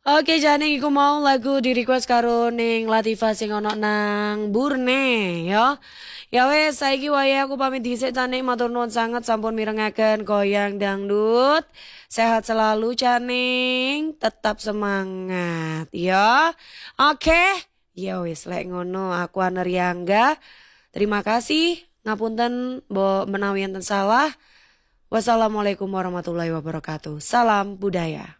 Oke, Janing iku mau lagu di request karo ning Latifah sing ono nang Burne ya. Ya wes saiki wayahe aku pamit dhisik Caning matur nuwun sanget sampun mirengaken goyang dangdut. Sehat selalu Caning, tetap semangat ya. Oke. Ya wes lek ngono aku Aneryangga. Terima kasih. Ngapunten mbok menawi enten salah. Wassalamualaikum warahmatullahi wabarakatuh. Salam budaya.